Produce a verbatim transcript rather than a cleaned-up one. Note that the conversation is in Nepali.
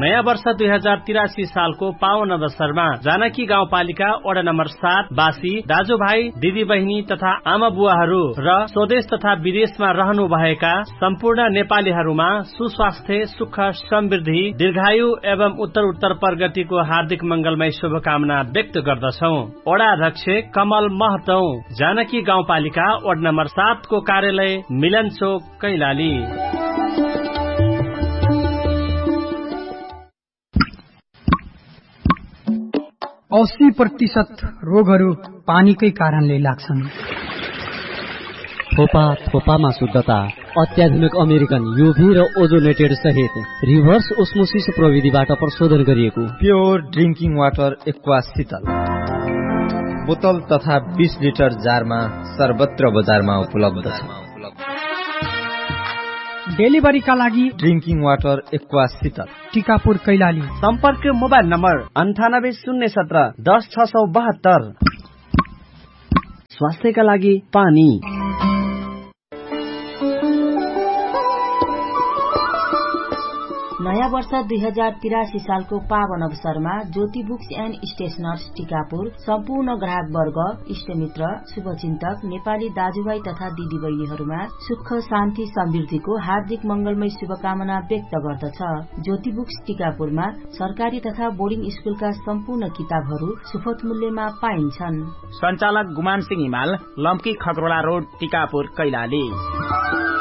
नयाँ वर्ष दुई हजार तिरासी सालको पावन अवसरमा जानकी गाउँपालिका वडा नम्बर सात बासी दाजुभाइ दिदी बहिनी तथा आमा बुवाहरू र स्वदेश तथा विदेशमा रहनु भएका सम्पूर्ण नेपालीहरूमा सुस्वास्थ्य, सुख, समृद्धि, दीर्घायु एवं उत्तर उत्तर प्रगतिको हार्दिक मंगलमय शुभकामना व्यक्त गर्दछौ। वडा अध्यक्ष कमल महतो, जानकी गाउँपालिका वडा नम्बर सात को कार्यालय मिलन चोक, कैलाली। अस्सी प्रतिशत रोगहरू पानीकै कारणले लाग्छन्। थोपा थोपामा शुद्धता, अत्याधुनिक अमेरिकन युभी र ओजोनेटेड सहित रिभर्स ओस्मोसिस प्रविधिबाट प्रशोधन गरिएको प्योर ड्रिंकिङ वाटर एक्वा शीतल बोतल तथा बीस लिटर जारमा सर्वत्र बजारमा उपलब्ध छ। डेलिभरीका लागि ड्रिंकिङ वाटर एक्वा शीतल, टिकापुर, कैलाली। सम्पर्क मोबाइल नम्बर अन्ठानब्बे शून्य सत्र दस छ सौ बहत्तर। स्वास्थ्यका लागि पानी। नयाँ वर्ष दुई हजार तिरासी सालको पावन अवसरमा ज्योति बुक्स एण्ड स्टेशनर्स टिकापुर सम्पूर्ण ग्राहक वर्ग, इष्टमित्र, शुभचिन्तक, नेपाली दाजुभाइ तथा दिदी बहिनीहरूमा सुख, शान्ति, समृद्धिको हार्दिक मंगलमय शुभकामना व्यक्त गर्दछ। ज्योति बुक्स टिकापुरमा सरकारी तथा बोर्डिङ स्कूलका सम्पूर्ण किताबहरू सुपथ मूल्यमा पाइन्छन्। सञ्चालक गुमान सिंह हिमाल, लम्की खगरोला रोड, टिकापुर, कैलाली।